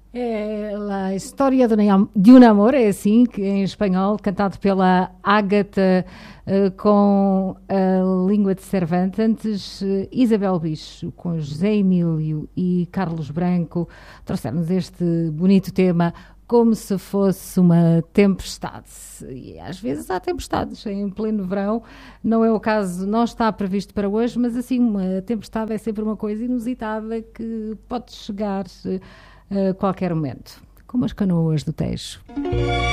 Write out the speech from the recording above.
É a história de um amor, é assim, que em espanhol, cantado pela Ágata com a língua de Cervantes. Antes, Isabel Bicho, com José Emílio e Carlos Branco, trouxeram-nos este bonito tema, como se fosse uma tempestade. E às vezes há tempestades em pleno verão, não é o caso, não está previsto para hoje, mas assim, uma tempestade é sempre uma coisa inusitada que pode chegar a qualquer momento, como as canoas do Tejo.